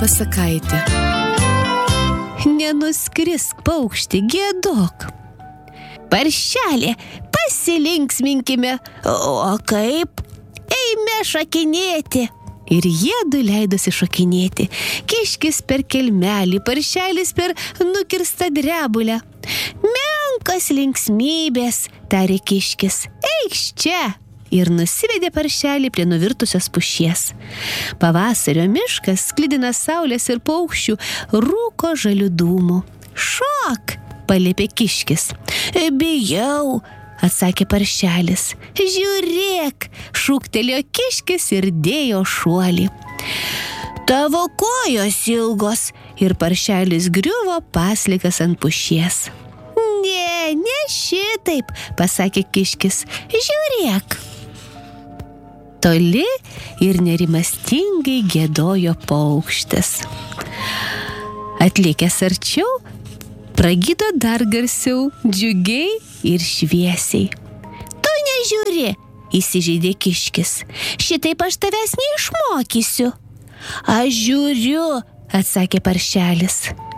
pasakaitė. Nenuskrisk paukšti, giedok. Paršelė, pasilinksminkime. O kaip? Eime šokinėti. Ir jiedu leidosi šokinėti. Kiškis per kelmelį, paršelis per nukirstą drebulę. Menkas linksmybės, tarė kiškis. Eikš čia. Ir nusivedė paršelį prie nuvirtusios pušies. Pavasario miškas, sklidinas saulės ir paukščių, rūko žalių dūmų. Šok, paliepė kiškis. Bijau, atsakė paršelis. Žiūrėk, šūktelėjo kiškis ir dėjo šuolį. Tavo kojos ilgos, ir paršelis griuvo paslikas ant pušies. Ne šitaip, pasakė kiškis. Žiūrėk. Toli ir nerimastingai giedojo paukštis. Atlikęs arčiau, pragydo dar garsiau, džiugiai ir šviesiai. Tu nežiūri, įsižeidė kiškis. Šitaip aš tavęs neišmokysiu. Aš žiūriu, atsakė paršelis.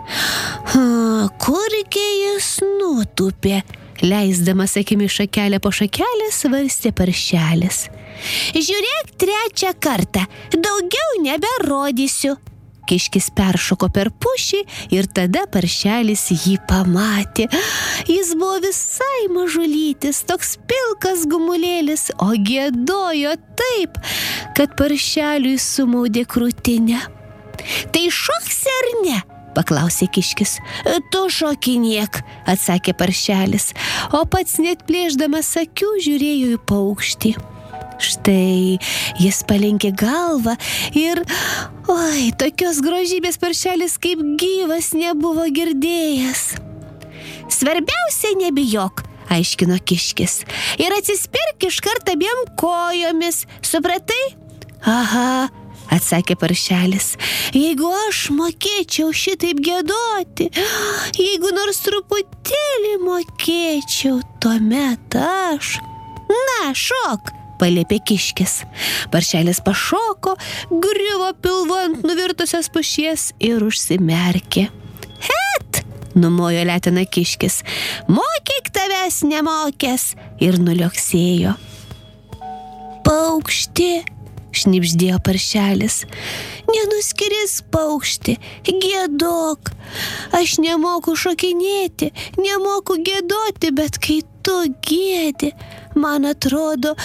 Kurgi jis nutūpė? Leisdamas akimi šakelę po šakelę, svarstė paršelis. Žiūrėk trečią kartą, daugiau neberodysiu. Kiškis peršoko per pušį ir tada paršelis jį pamatė. Jis buvo visai mažulytis, toks pilkas gumulėlis, o giedojo taip, kad paršeliui sumaudė krūtinę. Tai šoksi ar ne? Paklausė kiškis. Tu šokinėk, atsakė paršelis, o pats net plėšdamas akių žiūrėjo į paukštį. Štai jis palenkė galvą ir, tokios grožybės paršelis kaip gyvas nebuvo girdėjęs. Svarbiausia nebijok, aiškino kiškis, ir atsispirk iškart abiem kojomis, supratai? Aha, atsakė paršelis, jeigu aš mokėčiau šitaip giedoti, jeigu nors truputėlį mokėčiau, tuomet aš. Na, šok, paliepė kiškis. Paršelis pašoko, griuvo pilvu ant nuvirtusios pušies ir užsimerkė. Het, numojo letena kiškis, mokyk tavęs nemokęs, ir nulioksėjo. Paukšti, šnibždėjo paršelis, nenuskrisk paukšti, giedok. Aš nemoku šokinėti, nemoku giedoti, bet kai tu giedi, man atrodo,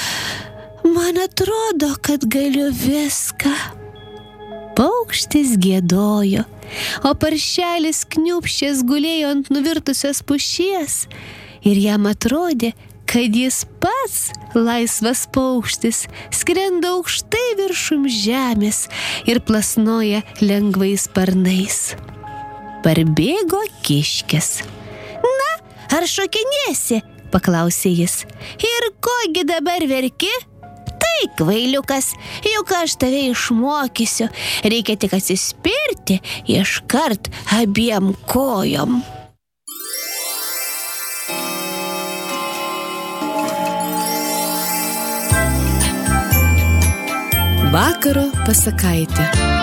kad galiu viską. Paukštis giedojo, o paršelis kniūbsčias gulėjo ant nuvirtusios pušies ir jam atrodė, kad jis pats, laisvas paukštis, skrenda aukštai viršum žemės ir plasnoja lengvais sparnais. Parbėgo kiškis. Na, ar šokinėsi? Paklausė jis. Ir kogi dabar verki? Tai, kvailiukas, juk aš tave išmokysiu. Reikia tik atsispirti iškart abiem kojom. Vakaro pasakaitė.